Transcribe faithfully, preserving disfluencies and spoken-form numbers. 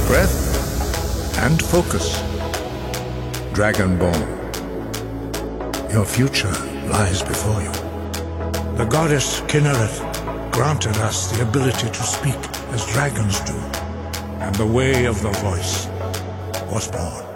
breath and focus. Dragonborn, your future lies before you. The goddess Kinnereth granted us the ability to speak as dragons do, and the way of the voice was born.